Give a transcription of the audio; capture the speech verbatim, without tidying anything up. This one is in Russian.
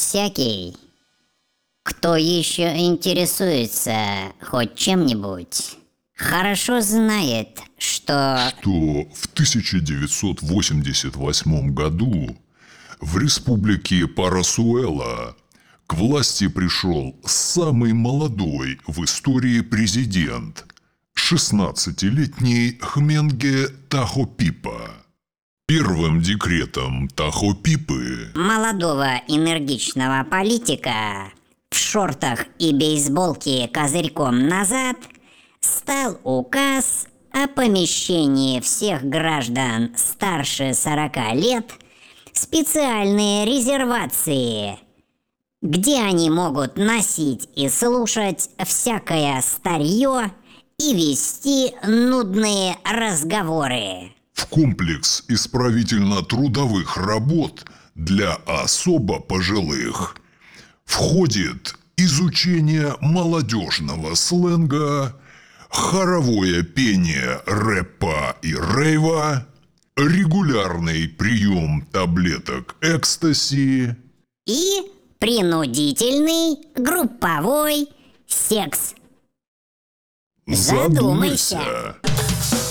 Всякий, кто еще интересуется хоть чем-нибудь, хорошо знает, что... что в тысяча девятьсот восемьдесят восьмом году в республике Парасуэла к власти пришел самый молодой в истории президент – шестнадцатилетний Хменге Тахопипа. Первым декретом Тахопипы, молодого энергичного политика в шортах и бейсболке козырьком назад, стал указ о помещении всех граждан старше сорока лет в специальные резервации, где они могут носить и слушать всякое старье и вести нудные разговоры. в комплекс исправительно-трудовых работ для особо пожилых входит изучение молодежного сленга, хоровое пение рэпа и рейва, регулярный прием таблеток экстаси И принудительный групповой секс. Задумайся. Задумайся.